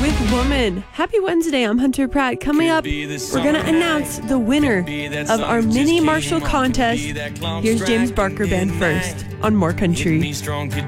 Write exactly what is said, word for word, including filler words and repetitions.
with Woman. Happy Wednesday. I'm Hunter Pratt. Coming up, we're going to announce the winner of our mini Marshall contest. Here's James Barker Band first on More Country.